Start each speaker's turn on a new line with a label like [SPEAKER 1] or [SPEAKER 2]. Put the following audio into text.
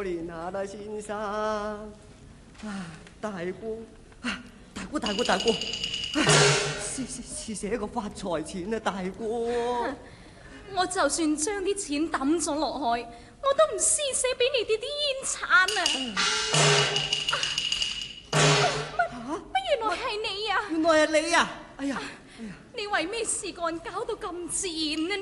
[SPEAKER 1] 憐下啦，先生。啊，大姑，大姑，是一個發財錢啊，大姑。
[SPEAKER 2] 我就算將啲錢抌咗落去，我都唔施捨俾你哋啲煙鏟啊！乜原來係你啊！
[SPEAKER 1] 原來係你啊！哎呀，
[SPEAKER 2] 你為咩事幹搞到咁賤啊